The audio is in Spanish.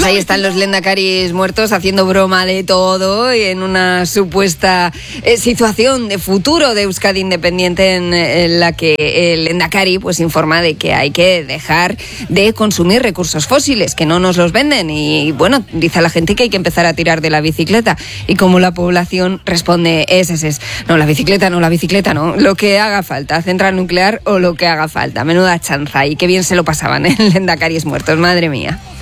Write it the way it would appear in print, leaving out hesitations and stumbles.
ahí están los lendakaris muertos haciendo broma de todo y en una supuesta situación de futuro de Euskadi independiente en la que el lendakari pues informa de que hay que dejar de consumir recursos fósiles, que no nos los venden, y bueno, dice a la gente que hay que empezar a tirar de la bicicleta, y como la población responde no, la bicicleta no, lo que haga falta, central nuclear o lo que haga falta. Menuda chanza, y qué bien se lo pasaban en lendakaris muertos, madre mía.